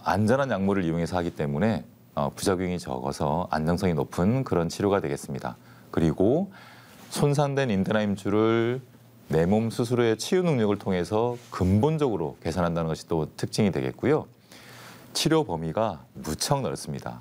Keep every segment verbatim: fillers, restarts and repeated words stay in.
안전한 약물을 이용해서 하기 때문에 어, 부작용이 적어서 안정성이 높은 그런 치료가 되겠습니다. 그리고 손상된 인대나 힘줄을 내 몸 스스로의 치유 능력을 통해서 근본적으로 개선한다는 것이 또 특징이 되겠고요. 치료 범위가 무척 넓습니다.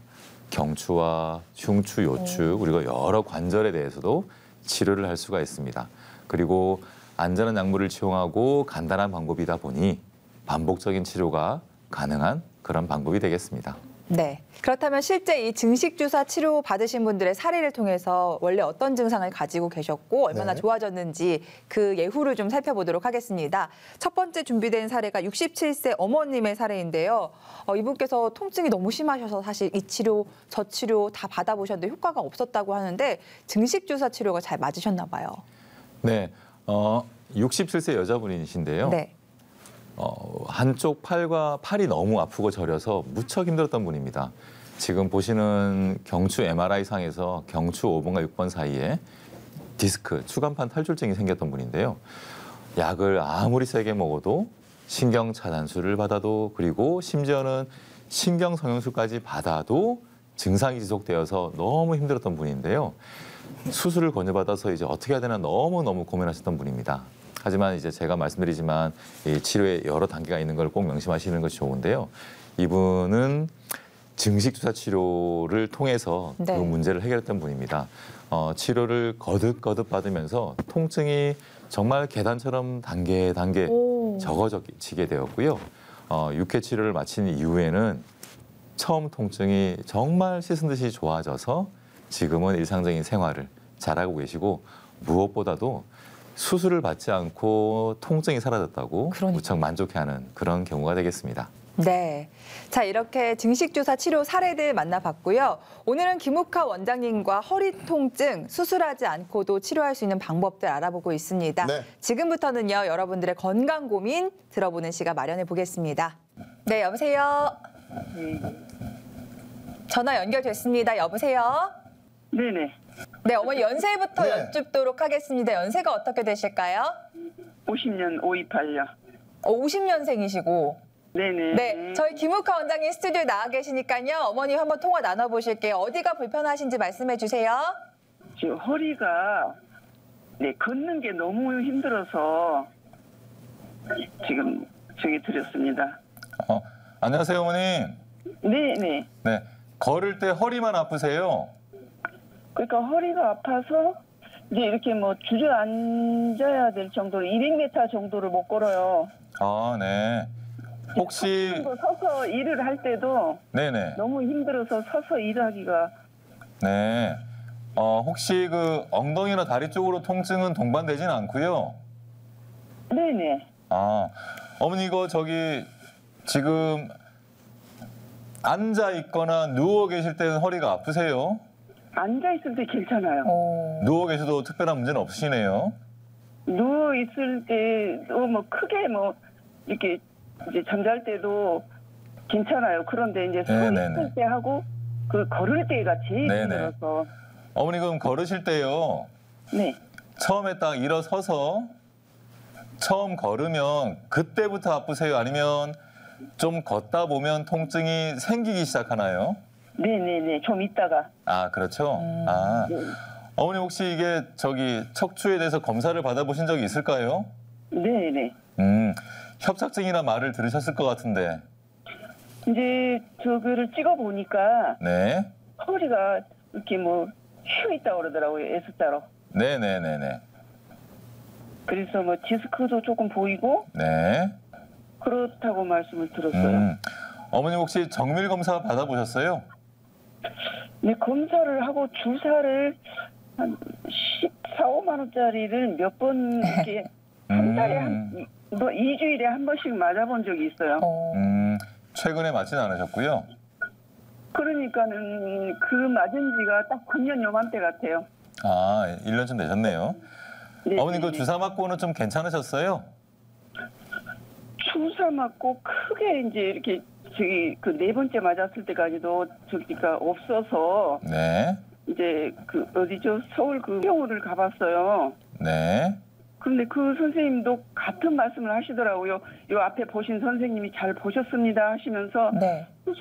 경추와 흉추, 요추 그리고 여러 관절에 대해서도 치료를 할 수가 있습니다. 그리고 안전한 약물을 채용하고 간단한 방법이다 보니 반복적인 치료가 가능한 그런 방법이 되겠습니다. 네. 그렇다면 실제 이 증식주사 치료 받으신 분들의 사례를 통해서 원래 어떤 증상을 가지고 계셨고 얼마나 네. 좋아졌는지 그 예후를 좀 살펴보도록 하겠습니다. 첫 번째 준비된 사례가 육십칠 세 어머님의 사례인데요. 어, 이분께서 통증이 너무 심하셔서 사실 이 치료, 저 치료 다 받아보셨는데 효과가 없었다고 하는데 증식주사 치료가 잘 맞으셨나 봐요. 네, 어, 육십칠 세 여자분이신데요. 네. 어, 한쪽 팔과 팔이 너무 아프고 저려서 무척 힘들었던 분입니다. 지금 보시는 경추 엠알아이 상에서 경추 오 번과 육 번 사이에 디스크, 추간판 탈출증이 생겼던 분인데요. 약을 아무리 세게 먹어도 신경 차단술을 받아도 그리고 심지어는 신경 성형술까지 받아도 증상이 지속되어서 너무 힘들었던 분인데요. 수술을 권유받아서 이제 어떻게 해야 되나 너무너무 고민하셨던 분입니다. 하지만 이제 제가 말씀드리지만 이 치료에 여러 단계가 있는 걸 꼭 명심하시는 것이 좋은데요. 이분은 증식주사 치료를 통해서 네. 그 문제를 해결했던 분입니다. 어, 치료를 거듭거듭 받으면서 통증이 정말 계단처럼 단계 단계 오. 적어지게 되었고요. 어, 육 회 치료를 마친 이후에는 처음 통증이 정말 씻은 듯이 좋아져서 지금은 일상적인 생활을 잘하고 계시고 무엇보다도 수술을 받지 않고 통증이 사라졌다고 그러니까요. 무척 만족해하는 그런 경우가 되겠습니다. 네. 자, 이렇게 증식주사 치료 사례들 만나봤고요. 오늘은 김욱하 원장님과 허리 통증 수술하지 않고도 치료할 수 있는 방법들 알아보고 있습니다. 네. 지금부터는요, 여러분들의 건강 고민 들어보는 시간 마련해 보겠습니다. 네, 여보세요. 전화 연결됐습니다. 여보세요. 네네. 네, 어머니 연세부터 네. 여쭙도록 하겠습니다. 연세가 어떻게 되실까요? 오십 년 오십팔요. 어, 오십 년생이시고. 네네. 네, 저희 김욱하 원장님 스튜디오에 나와 계시니까요. 어머니 한번 통화 나눠보실게요. 어디가 불편하신지 말씀해 주세요. 지금 허리가 네 걷는 게 너무 힘들어서 지금 저기 드렸습니다. 어, 안녕하세요, 어머님. 네네. 네, 걸을 때 허리만 아프세요? 그러니까 허리가 아파서 이제 이렇게 뭐 주저앉아야 될 정도로 이백 미터 정도를 못 걸어요. 아, 네. 혹시 서서 일을 할 때도 네네. 너무 힘들어서 서서 일하기가 네. 어, 혹시 그 엉덩이나 다리 쪽으로 통증은 동반되진 않고요. 네네. 아, 어머니 이거 저기 지금 앉아 있거나 누워 계실 때는 허리가 아프세요? 앉아 있을 때 괜찮아요. 누워 계셔도 특별한 문제는 없으시네요. 누워 있을 때도 뭐 크게 뭐 이렇게 이제 잠잘 때도 괜찮아요. 그런데 이제 서 네네네. 있을 때 하고 그 걸을 때가 제일 네네. 힘들어서 어머니 그럼 걸으실 때요. 네. 처음에 딱 일어서서 처음 걸으면 그때부터 아프세요? 아니면 좀 걷다 보면 통증이 생기기 시작하나요? 네네네. 좀 있다가 아, 그렇죠. 아, 네. 어머니 혹시 이게 저기 척추에 대해서 검사를 받아보신 적이 있을까요? 네네. 음, 협착증이나 말을 들으셨을 것 같은데. 이제 저거를 찍어 보니까 네. 허리가 이렇게 뭐 휘어 있다 그러더라고요. S자로. 네네네네. 그래서 뭐 디스크도 조금 보이고 네. 그렇다고 말씀을 들었어요. 음, 어머니 혹시 정밀 검사 받아보셨어요? 네, 검사를 하고 주사를 한 십사, 오만 원짜리를 몇 번 이렇게 한 달에 한, 뭐 이주일에 한 번씩 맞아본 적이 있어요. 음, 최근에 맞진 않으셨고요. 그러니까는 그 맞은 지가 딱 금년 요맘때 같아요. 아, 일 년쯤 되셨네요. 네, 어머니 그 네. 주사 맞고는 좀 괜찮으셨어요? 주사 맞고 크게 이제 이렇게 저기 그 네 번째 맞았을 때까지도 저기가 없어서 네. 이제 그 어디죠? 서울 그 병원을 가봤어요. 네. 그런데 그 선생님도 같은 말씀을 하시더라고요. 요 앞에 보신 선생님이 잘 보셨습니다 하시면서 네.